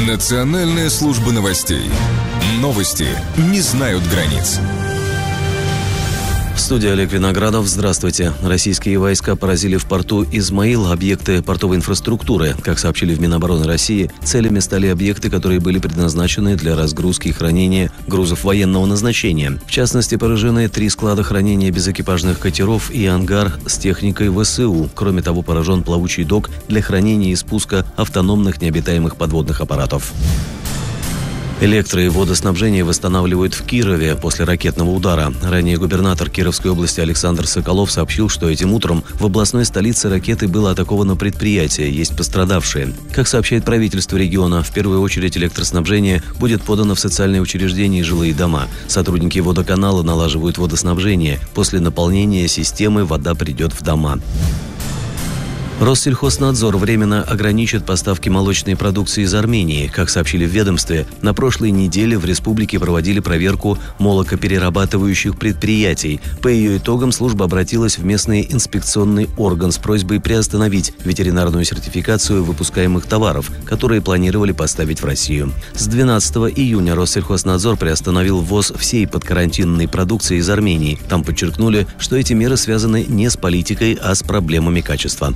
Национальная служба новостей. Новости не знают границ. В студии Олег Виноградов. Здравствуйте. Российские войска поразили в порту Измаил объекты портовой инфраструктуры. Как сообщили в Минобороны России, целями стали объекты, которые были предназначены для разгрузки и хранения грузов военного назначения. В частности, поражены 3 склада хранения безэкипажных катеров и ангар с техникой ВСУ. Кроме того, поражен плавучий док для хранения и спуска автономных необитаемых подводных аппаратов. Электро- и водоснабжение восстанавливают в Кирове после ракетного удара. Ранее губернатор Кировской области Александр Соколов сообщил, что этим утром в областной столице ракетой было атаковано предприятие, есть пострадавшие. Как сообщает правительство региона, в первую очередь электроснабжение будет подано в социальные учреждения и жилые дома. Сотрудники водоканала налаживают водоснабжение. После наполнения системы вода придет в дома. Россельхознадзор временно ограничит поставки молочной продукции из Армении. Как сообщили в ведомстве, на прошлой неделе в республике проводили проверку молокоперерабатывающих предприятий. По ее итогам служба обратилась в местный инспекционный орган с просьбой приостановить ветеринарную сертификацию выпускаемых товаров, которые планировали поставить в Россию. С 12 июня Россельхознадзор приостановил ввоз всей подкарантинной продукции из Армении. Там подчеркнули, что эти меры связаны не с политикой, а с проблемами качества.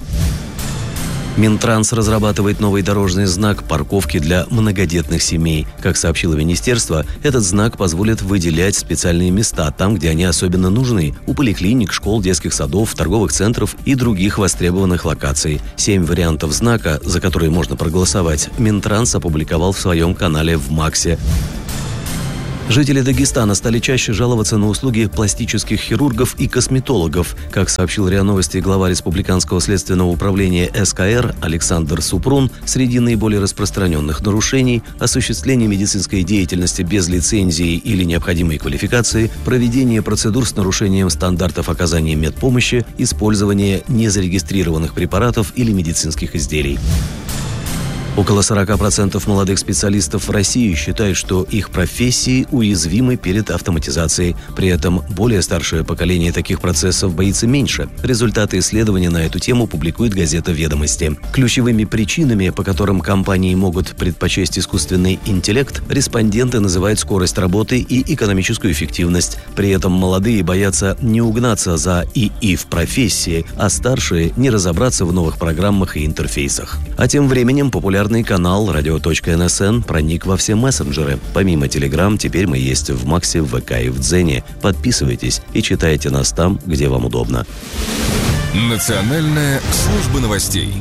Минтранс разрабатывает новый дорожный знак парковки для многодетных семей. Как сообщило министерство, этот знак позволит выделять специальные места там, где они особенно нужны – у поликлиник, школ, детских садов, торговых центров и других востребованных локаций. 7 вариантов знака, за которые можно проголосовать, Минтранс опубликовал в своем канале в Максе. Жители Дагестана стали чаще жаловаться на услуги пластических хирургов и косметологов. Как сообщил РИА Новости глава Республиканского следственного управления СКР Александр Супрун, среди наиболее распространенных нарушений – осуществление медицинской деятельности без лицензии или необходимой квалификации, проведение процедур с нарушением стандартов оказания медпомощи, использование незарегистрированных препаратов или медицинских изделий. Около 40% молодых специалистов в России считают, что их профессии уязвимы перед автоматизацией. При этом более старшее поколение таких процессов боится меньше. Результаты исследования на эту тему публикует газета «Ведомости». Ключевыми причинами, по которым компании могут предпочесть искусственный интеллект, респонденты называют скорость работы и экономическую эффективность. При этом молодые боятся не угнаться за ИИ в профессии, а старшие не разобраться в новых программах и интерфейсах. А тем временем популярный канал «Радио.НСН» проник во все мессенджеры. Помимо Telegram, теперь мы есть в Максе, в ВК и в Дзене. Подписывайтесь и читайте нас там, где вам удобно. Национальная служба новостей.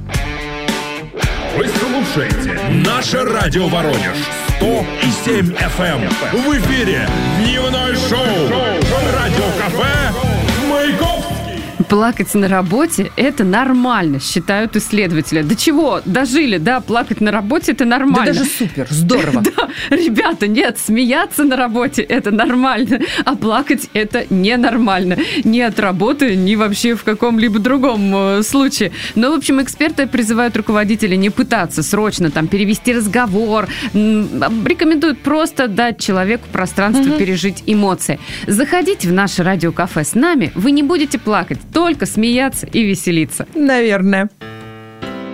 Вы слушаете «Наше радио Воронеж» 100,7 FM. В эфире дневное шоу «Радиокафе Маяковский». Плакать на работе – это нормально, считают исследователи. До чего? Дожили, да, плакать на работе – это нормально. Да даже супер, здорово. Да, ребята, нет, смеяться на работе – это нормально, а плакать – это ненормально. Ни от работы, ни вообще в каком-либо другом случае. Но, в общем, эксперты призывают руководителей не пытаться срочно там перевести разговор, рекомендуют просто дать человеку пространство пережить эмоции. Заходите в наше радиокафе с нами, вы не будете плакать, только смеяться и веселиться. Наверное.